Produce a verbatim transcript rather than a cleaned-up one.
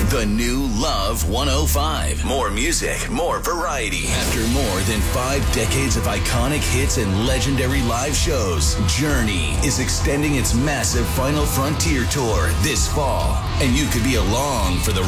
The new Love one oh five. More music, more variety. After more than five decades of iconic hits and legendary live shows, Journey is extending its massive Final Frontier tour this fall. And you could be along for the